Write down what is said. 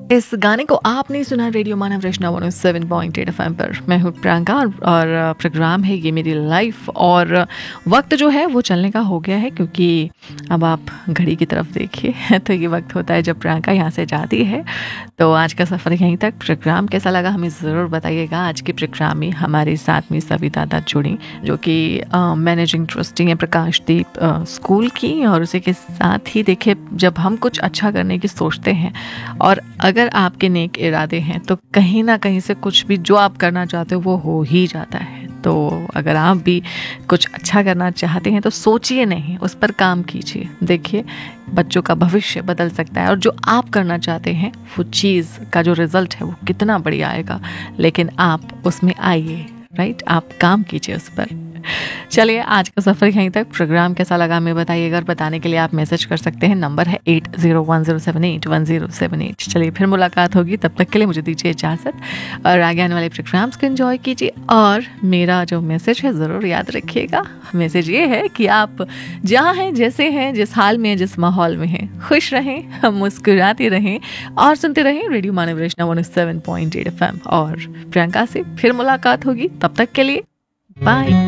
इस गाने को आपने सुना रेडियो मानव रचना 107.8 एफएम पर। मैं हूँ प्रियंका और प्रोग्राम है ये मेरी लाइफ। और वक्त जो है वो चलने का हो गया है, क्योंकि अब आप घड़ी की तरफ देखिए तो ये वक्त होता है जब प्रियंका यहाँ से जाती है। तो आज का सफ़र यहीं तक। प्रोग्राम कैसा लगा हमें ज़रूर बताइएगा। आज के प्रोग्राम में हमारे साथ में सविता दत्त जुड़ी, जो कि मैनेजिंग ट्रस्टी है प्रकाशदीप स्कूल की। और उसी के साथ ही देखिए, जब हम कुछ अच्छा करने की सोचते हैं और अगर आपके नेक इरादे हैं तो कहीं ना कहीं से कुछ भी जो आप करना चाहते हो वो हो ही जाता है। तो अगर आप भी कुछ अच्छा करना चाहते हैं तो सोचिए नहीं, उस पर काम कीजिए। देखिए, बच्चों का भविष्य बदल सकता है और जो आप करना चाहते हैं वो चीज़ का जो रिज़ल्ट है वो कितना बढ़िया आएगा, लेकिन आप उसमें आइए, राइट? आप काम कीजिए उस पर। चलिए, आज का सफ़र यहीं तक। प्रोग्राम कैसा लगा हमें बताइएगा, और बताने के लिए आप मैसेज कर सकते हैं। नंबर है 8010781078। चलिए, फिर मुलाकात होगी। तब तक के लिए मुझे दीजिए इजाज़त और आगे आने वाले प्रोग्राम्स को एंजॉय कीजिए। और मेरा जो मैसेज है ज़रूर याद रखिएगा। मैसेज ये है कि आप जहाँ हैं, जैसे हैं, जिस हाल में, जिस माहौल में हैं, खुश रहें, मुस्कुराते रहें और सुनते रहें रेडियो मानव रचना 107.8 FM। और प्रियंका से फिर मुलाकात होगी। तब तक के लिए बाय।